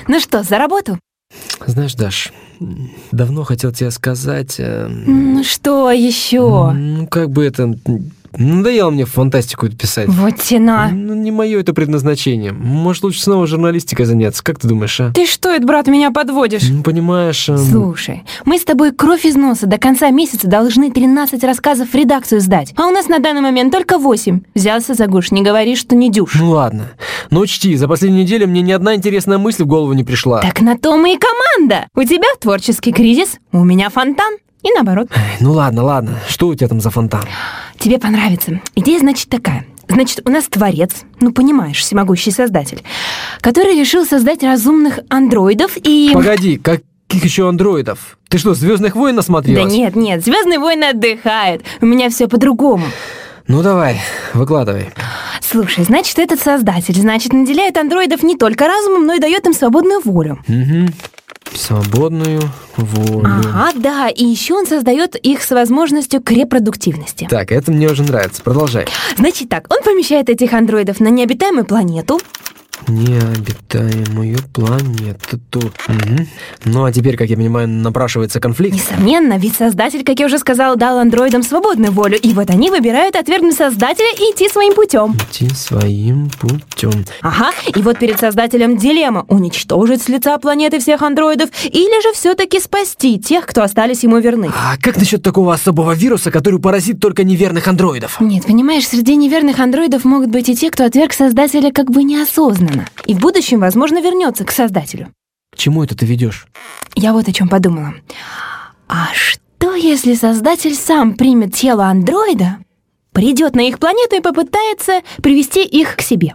Ну что, за работу? Знаешь, Даш, давно хотел тебе сказать... Ну что еще? Ну, как бы это... Надоело мне фантастику писать. Вот тена. Ну, не мое это предназначение. Может, лучше снова журналистикой заняться. Как ты думаешь, а? Ты что, это, брат, меня подводишь? Ну, понимаешь... Слушай, мы с тобой кровь из носа до конца месяца должны 13 рассказов в редакцию сдать. А у нас на данный момент только 8. Взялся за гуш, не говори, что не дюшь. Ну ладно. Но учти, за последнюю неделю мне ни одна интересная мысль в голову не пришла. Так на том и команда. У тебя творческий кризис, у меня фонтан. И наоборот. Ну ладно. Что у тебя там за фонтан? Тебе понравится. Идея, значит, такая. Значит, у нас творец, ну, понимаешь, всемогущий создатель, который решил создать разумных андроидов и... Погоди, каких еще андроидов? Ты что, «Звездных войн» насмотрелась? Да нет, «Звездные войны» отдыхают. У меня все по-другому. Ну давай, выкладывай. Слушай, значит, этот создатель, наделяет андроидов не только разумом, но и дает им свободную волю. Угу. Свободную волю. Ага, да, и еще он создает их с возможностью к репродуктивности. Так, это мне уже нравится. Продолжай. Значит так, он помещает этих андроидов на необитаемую планету. Необитаемую планету. Угу. Ну, а теперь, как я понимаю, напрашивается конфликт. Несомненно, ведь создатель, как я уже сказала, дал андроидам свободную волю, и вот они выбирают отвергнуть создателя и идти своим путем. Идти своим путем. Ага, и вот перед создателем дилемма: уничтожить с лица планеты всех андроидов или же все-таки спасти тех, кто остались ему верны. А как насчет такого особого вируса, который поразит только неверных андроидов? Нет, понимаешь, среди неверных андроидов могут быть и те, кто отверг создателя как бы неосознанно. И в будущем, возможно, вернется к создателю. К чему это ты ведешь? Я вот о чем подумала. А что, если создатель сам примет тело андроида, придет на их планету и попытается привести их к себе?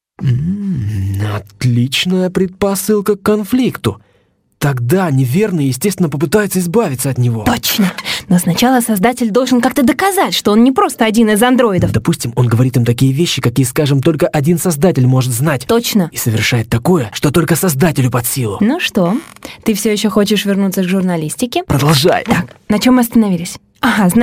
Отличная предпосылка к конфликту. Тогда неверные, естественно, попытаются избавиться от него. Точно. Но сначала создатель должен как-то доказать, что он не просто один из андроидов. Допустим, он говорит им такие вещи, какие, скажем, только один создатель может знать. Точно. И совершает такое, что только создателю под силу. Ну что, ты все еще хочешь вернуться к журналистике? Продолжай. Так, на чем мы остановились? Ага, значит,